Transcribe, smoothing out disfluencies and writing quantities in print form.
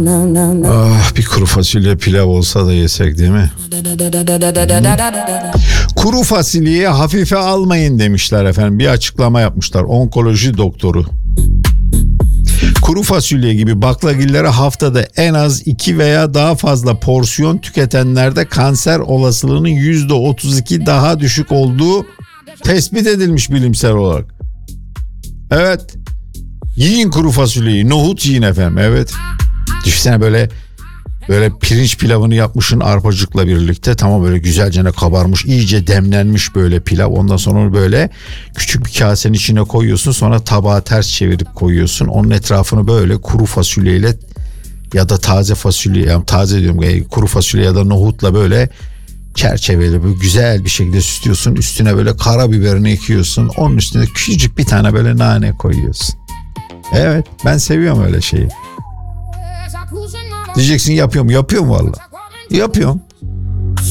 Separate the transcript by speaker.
Speaker 1: Ah, bir kuru fasulye pilav olsa da yesek değil mi? Kuru fasulyeyi hafife almayın demişler efendim. Bir açıklama yapmışlar onkoloji doktoru. Kuru fasulye gibi baklagillere haftada en az 2 veya daha fazla porsiyon tüketenlerde kanser olasılığının %32 daha düşük olduğu tespit edilmiş bilimsel olarak. Evet. Yiyin kuru fasulyeyi. Nohut yiyin efendim. Evet. Düşünsene böyle pirinç pilavını yapmışsın arpacıkla birlikte. Tamam, böyle güzelce kabarmış, iyice demlenmiş böyle pilav. Ondan sonra onu böyle küçük bir kasenin içine koyuyorsun. Sonra tabağa ters çevirip koyuyorsun. Onun etrafını böyle kuru fasulyeyle ya da taze fasulye, yani taze diyorum, kuru fasulye ya da nohutla böyle çerçeveli böyle güzel bir şekilde süslüyorsun. Üstüne böyle karabiberini ekiyorsun. Onun üstüne küçücük bir tane böyle nane koyuyorsun. Evet, ben seviyorum öyle şeyi. Diyeceksin yapıyorum valla. Yapıyorum.